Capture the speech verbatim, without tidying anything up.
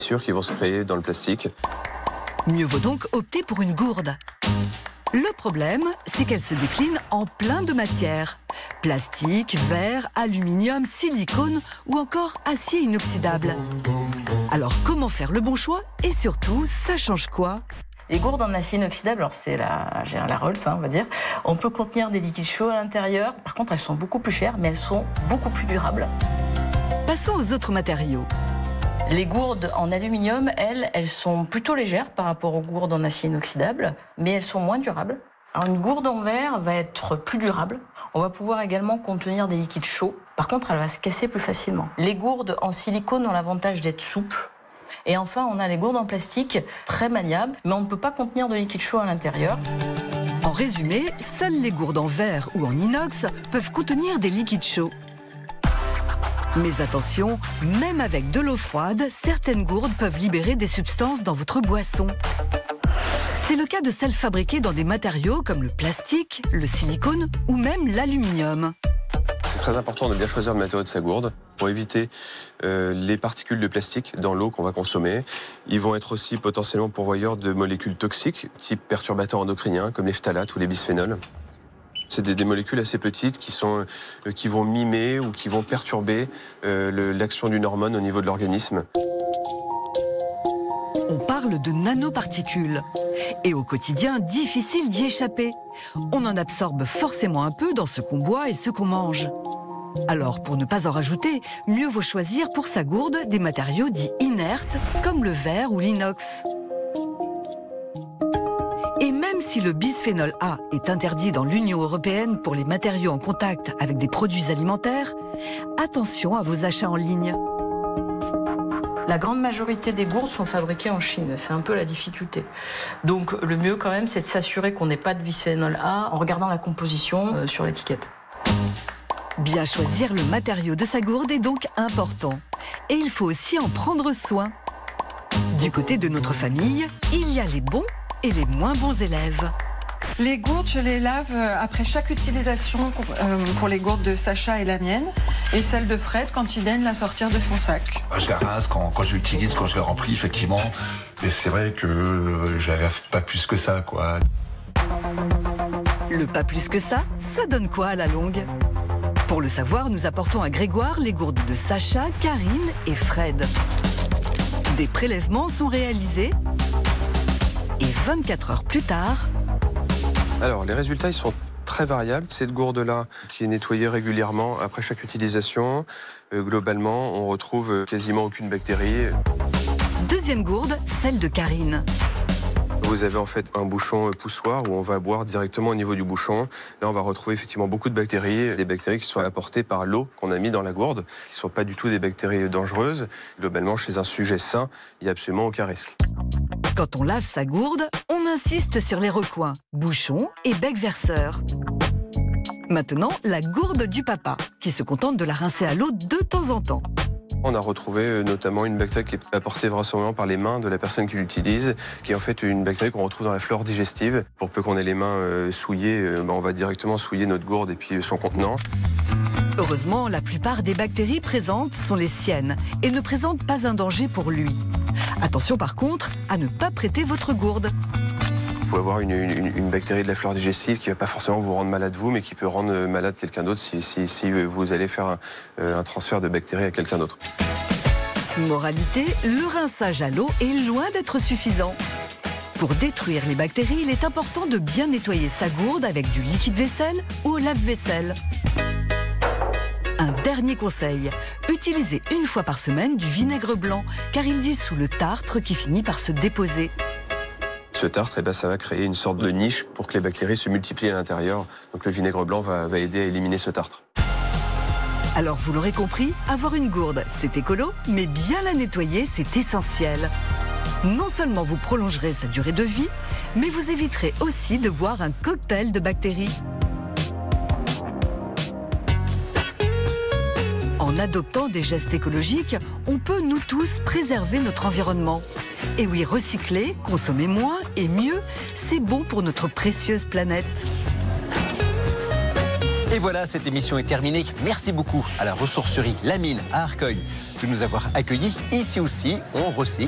qui vont se créer dans le plastique. Mieux vaut donc opter pour une gourde. Le problème, c'est qu'elle se décline en plein de matières. Plastique, verre, aluminium, silicone ou encore acier inoxydable. Alors comment faire le bon choix et surtout, ça change quoi? Les gourdes en acier inoxydable, alors c'est la, la Rolls, hein, on va dire. On peut contenir des liquides chauds à l'intérieur. Par contre, elles sont beaucoup plus chères, mais elles sont beaucoup plus durables. Passons aux autres matériaux. Les gourdes en aluminium, elles, elles sont plutôt légères par rapport aux gourdes en acier inoxydable, mais elles sont moins durables. Alors une gourde en verre va être plus durable. On va pouvoir également contenir des liquides chauds. Par contre, elle va se casser plus facilement. Les gourdes en silicone ont l'avantage d'être souples. Et enfin, on a les gourdes en plastique, très maniables, mais on ne peut pas contenir de liquide chaud à l'intérieur. En résumé, seules les gourdes en verre ou en inox peuvent contenir des liquides chauds. Mais attention, même avec de l'eau froide, certaines gourdes peuvent libérer des substances dans votre boisson. C'est le cas de celles fabriquées dans des matériaux comme le plastique, le silicone ou même l'aluminium. C'est très important de bien choisir le matériau de sa gourde pour éviter euh, les particules de plastique dans l'eau qu'on va consommer. Ils vont être aussi potentiellement pourvoyeurs de molécules toxiques, type perturbateurs endocriniens comme les phtalates ou les bisphénols. C'est des, des molécules assez petites qui, sont, euh, qui vont mimer ou qui vont perturber euh, l'action d'une hormone au niveau de l'organisme. On parle de nanoparticules. Et au quotidien, difficile d'y échapper. On en absorbe forcément un peu dans ce qu'on boit et ce qu'on mange. Alors, pour ne pas en rajouter, mieux vaut choisir pour sa gourde des matériaux dits inertes, comme le verre ou l'inox. Et même si le bisphénol A est interdit dans l'Union européenne pour les matériaux en contact avec des produits alimentaires, attention à vos achats en ligne. La grande majorité des gourdes sont fabriquées en Chine, c'est un peu la difficulté. Donc le mieux quand même, c'est de s'assurer qu'on n'ait pas de bisphénol A en regardant la composition euh, sur l'étiquette. Bien choisir le matériau de sa gourde est donc important. Et il faut aussi en prendre soin. Du côté de notre famille, il y a les bons et les moins bons élèves. Les gourdes, je les lave après chaque utilisation pour les gourdes de Sacha et la mienne, et celle de Fred quand il vienne la sortir de son sac. Je la rince quand, quand je l'utilise, quand je la remplis, effectivement. Mais c'est vrai que je la lave pas plus que ça, quoi. Le pas plus que ça, ça donne quoi à la longue? Pour le savoir, nous apportons à Grégoire les gourdes de Sacha, Karine et Fred. Des prélèvements sont réalisés et vingt-quatre heures plus tard... Alors, les résultats, ils sont très variables. Cette gourde-là, qui est nettoyée régulièrement après chaque utilisation, euh, globalement, on retrouve quasiment aucune bactérie. Deuxième gourde, celle de Karine. Vous avez en fait un bouchon poussoir où on va boire directement au niveau du bouchon. Là, on va retrouver effectivement beaucoup de bactéries, des bactéries qui sont apportées par l'eau qu'on a mis dans la gourde, qui ne sont pas du tout des bactéries dangereuses. Globalement, chez un sujet sain, il n'y a absolument aucun risque. Quand on lave sa gourde, on insiste sur les recoins, bouchon et bec verseur. Maintenant, la gourde du papa, qui se contente de la rincer à l'eau de temps en temps. On a retrouvé notamment une bactérie qui est apportée vraisemblablement par les mains de la personne qui l'utilise, qui est en fait une bactérie qu'on retrouve dans la flore digestive. Pour peu qu'on ait les mains euh, souillées, euh, bah on va directement souiller notre gourde et puis son contenant. Heureusement, la plupart des bactéries présentes sont les siennes et ne présentent pas un danger pour lui. Attention par contre à ne pas prêter votre gourde. Vous pouvez avoir une, une, une bactérie de la flore digestive qui ne va pas forcément vous rendre malade vous, mais qui peut rendre malade quelqu'un d'autre si, si, si vous allez faire un, un transfert de bactéries à quelqu'un d'autre. Moralité, le rinçage à l'eau est loin d'être suffisant. Pour détruire les bactéries, il est important de bien nettoyer sa gourde avec du liquide vaisselle ou au lave-vaisselle. Un dernier conseil, utilisez une fois par semaine du vinaigre blanc, car il dissout le tartre qui finit par se déposer. Ce tartre, eh ben, ça va créer une sorte de niche pour que les bactéries se multiplient à l'intérieur. Donc le vinaigre blanc va, va aider à éliminer ce tartre. Alors vous l'aurez compris, avoir une gourde, c'est écolo, mais bien la nettoyer, c'est essentiel. Non seulement vous prolongerez sa durée de vie, mais vous éviterez aussi de boire un cocktail de bactéries. En adoptant des gestes écologiques, on peut nous tous préserver notre environnement. Et oui, recycler, consommer moins et mieux, c'est bon pour notre précieuse planète. Et voilà, cette émission est terminée. Merci beaucoup à la ressourcerie La Mine à Arcueil de nous avoir accueillis. Ici aussi, on recycle.